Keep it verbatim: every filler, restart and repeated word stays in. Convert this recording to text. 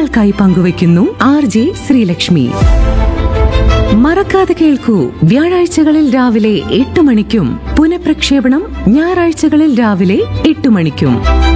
നിങ്ങൾക്കായി പങ്കുവയ്ക്കുന്നു R J Sreelakshmi. മറക്കാതെ കേൾക്കൂ, വ്യാഴാഴ്ചകളിൽ രാവിലെ എട്ട് മണിക്കും പുനഃപ്രക്ഷേപണം ഞായറാഴ്ചകളിൽ രാവിലെ എട്ട് മണിക്കും.